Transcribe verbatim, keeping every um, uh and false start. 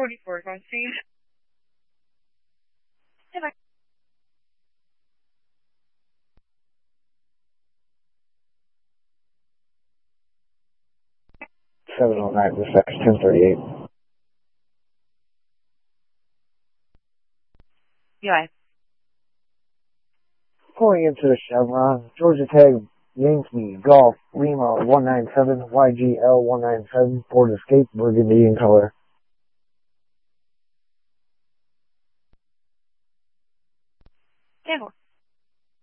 forty-four on scene. seven oh nine, this is ten thirty-eight. Yeah. Pulling into the Chevron, Georgia Tag, Yankee, Golf, Lima one nine seven, Y G L one nine seven, Ford Escape, burgundy in color.